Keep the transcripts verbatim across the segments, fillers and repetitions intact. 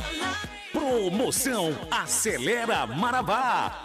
Promoção Acelera Marabá.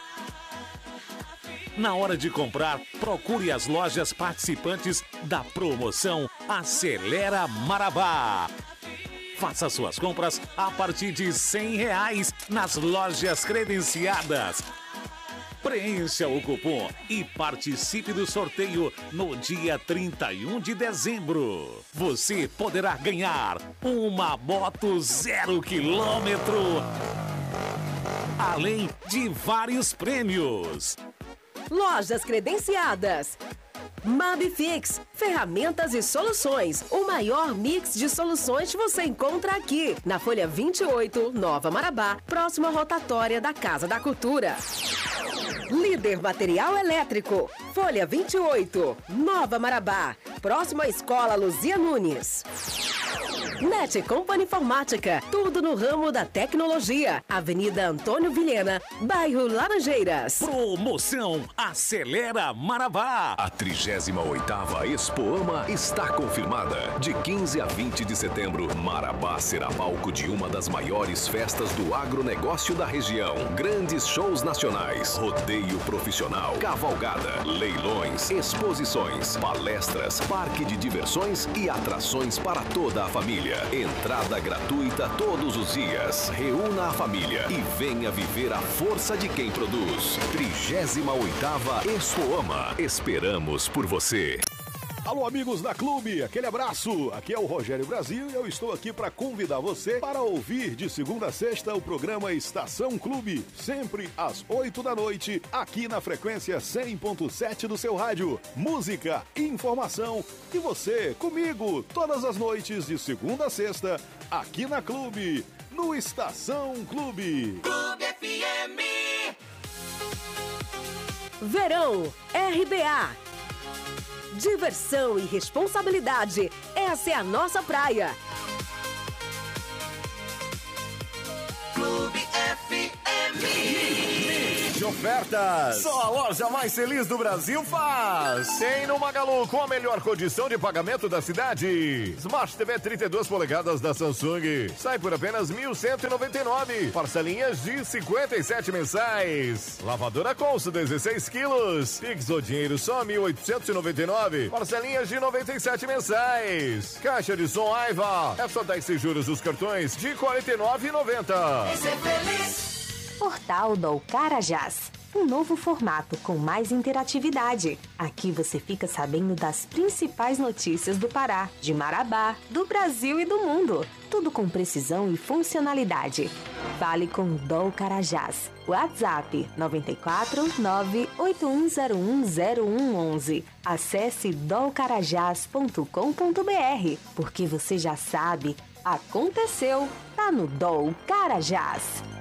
Na hora de comprar, procure as lojas participantes da promoção Acelera Marabá. Faça suas compras a partir de cem reais nas lojas credenciadas. Preencha o cupom e participe do sorteio no dia trinta e um de dezembro. Você poderá ganhar uma moto zero quilômetro, além de vários prêmios. Lojas credenciadas. Mabifix, ferramentas e soluções. O maior mix de soluções você encontra aqui, na Folha vinte e oito, Nova Marabá, próxima à rotatória da Casa da Cultura. Líder Material Elétrico, Folha vinte e oito, Nova Marabá, próxima à Escola Luzia Nunes. Net Company Informática, tudo no ramo da tecnologia. Avenida Antônio Vilhena, bairro Laranjeiras. Promoção Acelera Marabá. A trigésima oitava Expoama está confirmada. De quinze a vinte de setembro, Marabá será palco de uma das maiores festas do agronegócio da região. Grandes shows nacionais, rodeio profissional, cavalgada, leilões, exposições, palestras, parque de diversões e atrações para toda a família. Entrada gratuita todos os dias. Reúna a família e venha viver a força de quem produz. trigésima oitava Expoama. Esperamos por você. Alô, amigos da Clube, aquele abraço. Aqui é o Rogério Brasil e eu estou aqui para convidar você para ouvir de segunda a sexta o programa Estação Clube, sempre às oito da noite, aqui na frequência cem ponto sete do seu rádio. Música, informação e você comigo todas as noites de segunda a sexta, aqui na Clube, no Estação Clube. Clube F M. Verão R B A. Diversão e responsabilidade. Essa é a nossa praia. Clube F M. De ofertas. Só a loja mais feliz do Brasil faz. Tem no Magalu com a melhor condição de pagamento da cidade. Smart T V trinta e duas polegadas da Samsung. Sai por apenas mil cento e noventa e nove. Parcelinhas de cinquenta e sete mensais. Lavadora Consul dezesseis quilos. Pix ou dinheiro só mil oitocentos e noventa e nove. Parcelinhas de noventa e sete mensais. Caixa de som Aiva. É só dez juros dos cartões de quarenta e nove reais e noventa centavos. Portal do Carajás. Um novo formato com mais interatividade. Aqui você fica sabendo das principais notícias do Pará, de Marabá, do Brasil e do mundo. Tudo com precisão e funcionalidade. Fale com Dol Carajás. WhatsApp nove quatro nove oito um zero um zero um um um. Acesse dol carajás ponto com ponto b r, porque você já sabe, aconteceu, tá no Dol Carajás.